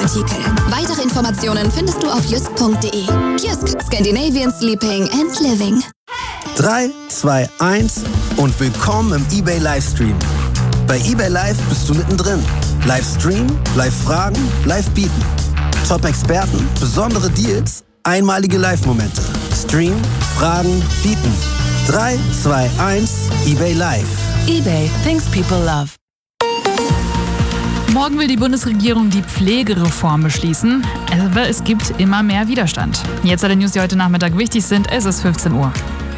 Artikel. Weitere Informationen findest du auf just.de. Jysk, Scandinavian Sleeping and Living. 3, 2, 1 und willkommen im eBay Livestream. Bei eBay Live bist du mittendrin. Livestream, Live-Fragen, Live-Bieten. Top-Experten, besondere Deals, einmalige Live-Momente. Stream, Fragen, Bieten. 3, 2, 1, eBay Live. eBay, things people love. Morgen will die Bundesregierung die Pflegereform beschließen, aber es gibt immer mehr Widerstand. Jetzt alle News, die heute Nachmittag wichtig sind. Es ist 15 Uhr.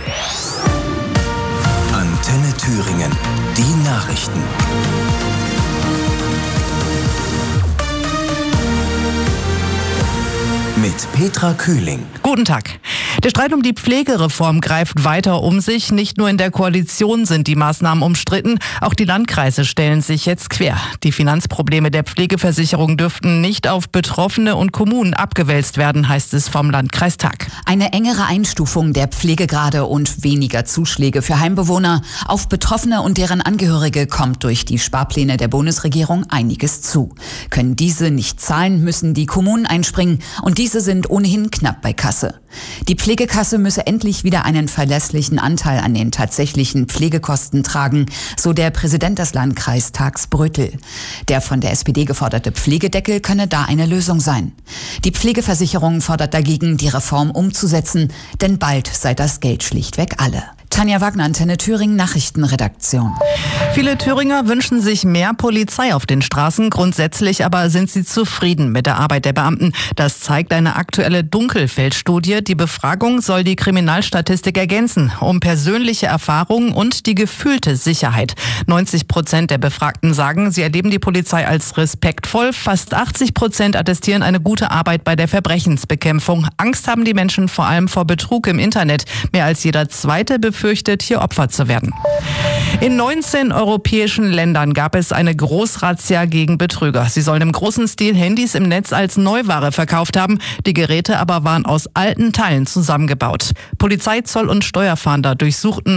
Antenne Thüringen, die Nachrichten. Mit Petra Kühling. Guten Tag. Der Streit um die Pflegereform greift weiter um sich. Nicht nur in der Koalition sind die Maßnahmen umstritten, auch die Landkreise stellen sich jetzt quer. Die Finanzprobleme der Pflegeversicherung dürften nicht auf Betroffene und Kommunen abgewälzt werden, heißt es vom Landkreistag. Eine engere Einstufung der Pflegegrade und weniger Zuschläge für Heimbewohner. Auf Betroffene und deren Angehörige kommt durch die Sparpläne der Bundesregierung einiges zu. Können diese nicht zahlen, müssen die Kommunen einspringen und diese sind ohnehin knapp bei Kasse. Die Pflegekasse müsse endlich wieder einen verlässlichen Anteil an den tatsächlichen Pflegekosten tragen, so der Präsident des Landkreistags Brötel. Der von der SPD geforderte Pflegedeckel könne da eine Lösung sein. Die Pflegeversicherung fordert dagegen, die Reform umzusetzen, denn bald sei das Geld schlichtweg alle. Tanja Wagner, Antenne Thüringen, Nachrichtenredaktion. Viele Thüringer wünschen sich mehr Polizei auf den Straßen. Grundsätzlich aber sind sie zufrieden mit der Arbeit der Beamten. Das zeigt eine aktuelle Dunkelfeldstudie. Die Befragung soll die Kriminalstatistik ergänzen, um persönliche Erfahrungen und die gefühlte Sicherheit. 90% der Befragten sagen, sie erleben die Polizei als respektvoll. Fast 80% attestieren eine gute Arbeit bei der Verbrechensbekämpfung. Angst haben die Menschen vor allem vor Betrug im Internet. Mehr als jeder Zweite befürchtet, hier Opfer zu werden. In 19 europäischen Ländern gab es eine Großrazzia gegen Betrüger. Sie sollen im großen Stil Handys im Netz als Neuware verkauft haben. Die Geräte aber waren aus alten Teilen zusammengebaut. Polizei, Zoll und Steuerfahnder durchsuchten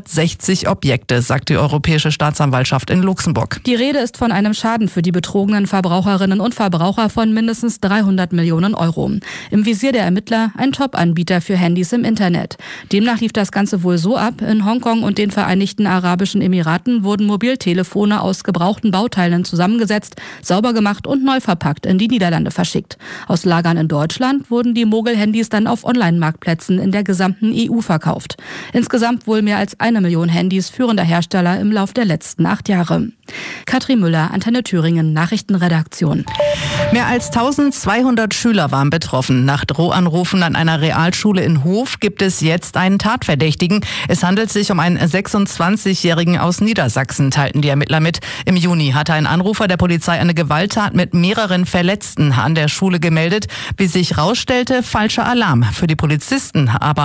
160 Objekte, sagt die Europäische Staatsanwaltschaft in Luxemburg. Die Rede ist von einem Schaden für die betrogenen Verbraucherinnen und Verbraucher von mindestens 300 Millionen Euro. Im Visier der Ermittler ein Top-Anbieter für Handys im Internet. Demnach lief das Ganze wohl so ab: In Hongkong und den Vereinigten Arabischen Emiraten wurden Mobiltelefone aus gebrauchten Bauteilen zusammengesetzt, sauber gemacht und neu verpackt in die Niederlande verschickt. Aus Lagern in Deutschland wurden die Mogel-Handys dann auf Online-Marktplätzen in der gesamten EU verkauft. Insgesamt wohl mehr als 1 Million Handys führender Hersteller im Lauf der letzten 8 Jahre. Katrin Müller, Antenne Thüringen, Nachrichtenredaktion. Mehr als 1200 Schüler waren betroffen. Nach Drohanrufen an einer Realschule in Hof gibt es jetzt einen Tatverdächtigen. Es handelt sich um einen 26-Jährigen aus Niedersachsen, teilten die Ermittler mit. Im Juni hatte ein Anrufer der Polizei eine Gewalttat mit mehreren Verletzten an der Schule gemeldet. Wie sich rausstellte, falscher Alarm. Für die Polizisten aber